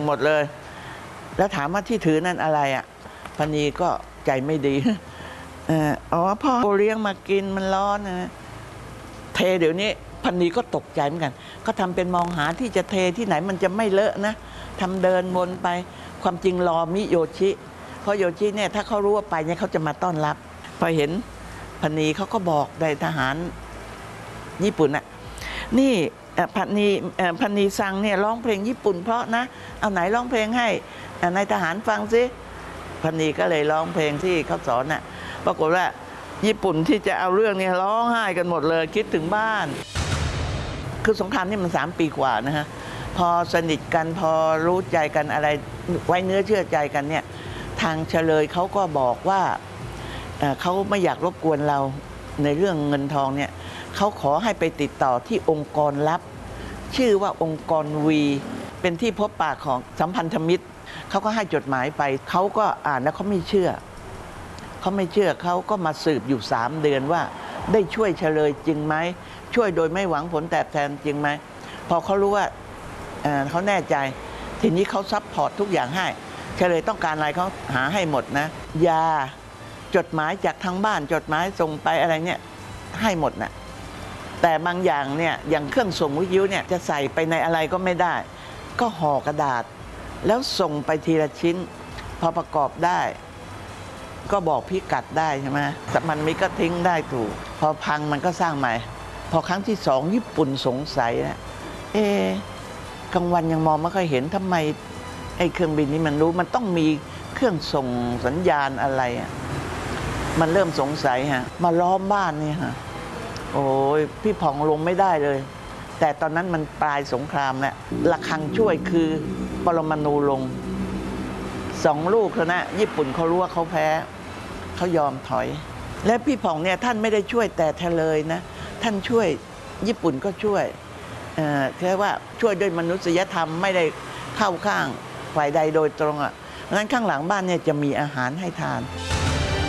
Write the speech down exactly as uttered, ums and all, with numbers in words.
หมดเลยแล้วถามว่าที่ถือนั่นอะไรอ่ะพนีก็ใจไม่ดีอ๋อพ่อเลี้ยงมากินมันร้อนนะเทเดี๋ยวนี้พนีก็ตกใจเหมือนกันก็ทำเป็นมองหาที่จะเทที่ไหนมันจะไม่เลอะนะทำเดินวนไปความจริงรอมิโยชิเพราะโยชิเนี่ยถ้าเขารู้ว่าไปเนี่ยเขาจะมาต้อนรับพอเห็นพนีเขาก็บอกในทหารญี่ปุ่นน่ะนี่พนีพนีซังเนี่ยร้องเพลงญี่ปุ่นเพราะนะเอาไหนร้องเพลงให้นายทหารฟังซิพนีก็เลยร้องเพลงที่เขาสอนน่ะปรากฏว่าญี่ปุ่นที่จะเอาเรื่องนี้ร้องไห้กันหมดเลยคิดถึงบ้านคือสงครามนี่มันสามปีกว่านะฮะพอสนิทกันพอรู้ใจกันอะไรไว้เนื้อเชื่อใจกันเนี่ยทางเฉลยเขาก็บอกว่าเขาไม่อยากรบกวนเราในเรื่องเงินทองเนี่ยเขาขอให้ไปติดต่อที่องค์กรลับชื่อว่าองค์กรวีเป็นที่พบปะของสัมพันธมิตรเขาก็ให้จดหมายไปเขาก็อ่านแล้วเขาไม่เชื่อเขาไม่เชื่อเขาก็มาสืบอยู่สามเดือนว่าได้ช่วยเฉลยจริงไหมช่วยโดยไม่หวังผลตอบแทนจริงไหมพอเขารู้ว่าเขาแน่ใจทีนี้เขาซัพพอร์ตทุกอย่างให้เฉลยต้องการอะไรเขาหาให้หมดนะยาจดหมายจากทางบ้านจดหมายส่งไปอะไรเนี่ยให้หมดนะแต่บางอย่างเนี่ยอย่างเครื่องส่งวิทยุเนี่ยจะใส่ไปในอะไรก็ไม่ได้ก็ห่อกระดาษแล้วส่งไปทีละชิ้นพอประกอบได้ก็บอกพิกัดได้ใช่ไหมแต่มันไม่ก็ทิ้งได้ถูกพอพังมันก็สร้างใหม่พอครั้งที่สองญี่ปุ่นสงสัยนะเอ๊กลางวันยังมองไม่ค่อยเห็นทำไมไอ้เครื่องบินนี้มันรู้มันต้องมีเครื่องส่งสัญญาณอะไรอ่ะมันเริ่มสงสัยฮะมาล้อมบ้านนี่ฮะโอ้ยพี่ผ่องลงไม่ได้เลยแต่ตอนนั้นมันปลายสงครามแล้วระฆังช่วยคือปรมาณูลงสองลูกแล้วนะญี่ปุ่นเขารู้ว่าเขาแพ้เขายอมถอยและพี่ผ่องเนี่ยท่านไม่ได้ช่วยแต่เฉลยนะท่านช่วยญี่ปุ่นก็ช่วยแค่ว่าช่วยด้วยมนุษยธรรมไม่ได้เข้าข้างฝ่ายใดโดยตรงอ่ะเพราะฉะนั้นข้างหลังบ้านเนี่ยจะมีอาหารให้ทาน